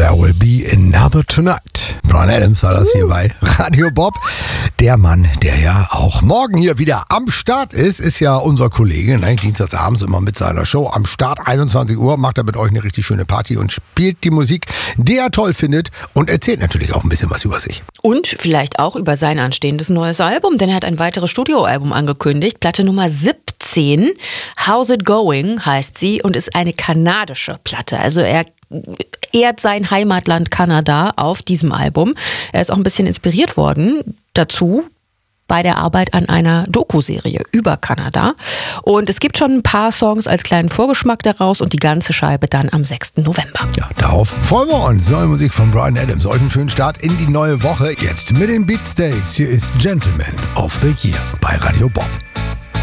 There Will Be Another Tonight. Bryan Adams war das hier bei Radio Bob. Der Mann, der ja auch morgen hier wieder am Start ist ja unser Kollege. Ne? Dienstagsabends immer mit seiner Show am Start, 21 Uhr, macht er mit euch eine richtig schöne Party und spielt die Musik, die er toll findet und erzählt natürlich auch ein bisschen was über sich. Und vielleicht auch über sein anstehendes neues Album, denn er hat ein weiteres Studioalbum angekündigt. Platte Nummer 17, How's It Going heißt sie und ist eine kanadische Platte. Also er ehrt sein Heimatland Kanada auf diesem Album. Er ist auch ein bisschen inspiriert worden dazu bei der Arbeit an einer Doku-Serie über Kanada. Und es gibt schon ein paar Songs als kleinen Vorgeschmack daraus und die ganze Scheibe dann am 6. November. Ja, darauf freuen wir uns. Neue Musik von Bryan Adams. Euch einen schönen Start in die neue Woche. Jetzt mit den Beatsteaks. Hier ist Gentleman of the Year bei Radio Bob.